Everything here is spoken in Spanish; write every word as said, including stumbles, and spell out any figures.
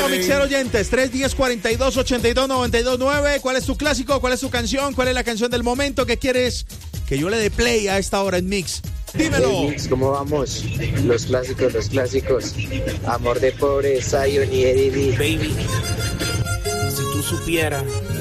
Mixer oyentes, tres uno cero, cuatro dos, ocho dos, nueve dos nueve. ¿Cuál es tu clásico? ¿Cuál es tu canción? ¿Cuál es la canción del momento que quieres que yo le dé play a esta hora en Mix? Dímelo. Hey, Mix, ¿cómo vamos? Los clásicos, los clásicos. Amor de pobre, Zion y Eddie. Baby, si tú supieras